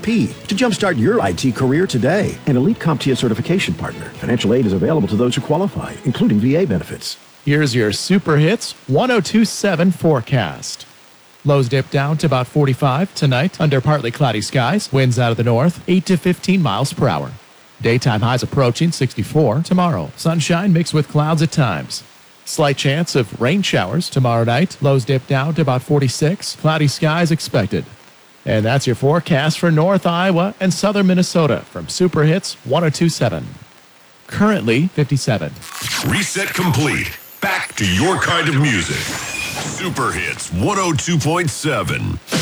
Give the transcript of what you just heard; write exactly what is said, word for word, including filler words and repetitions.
P to jumpstart your I T career today. An elite CompTIA certification partner. Financial aid is available to those who qualify, including V A benefits. Here's your Super Hits one oh two point seven forecast. Lows dip down to about forty-five tonight under partly cloudy skies. Winds out of the north, eight to fifteen miles per hour. Daytime highs approaching sixty-four tomorrow. Sunshine mixed with clouds at times. Slight chance of rain showers tomorrow night. Lows dip down to about forty-six. Cloudy skies expected. And that's your forecast for North Iowa and Southern Minnesota from Super Hits one oh two point seven. Currently fifty-seven. Reset complete. Back to your kind of music. Super Hits one oh two point seven.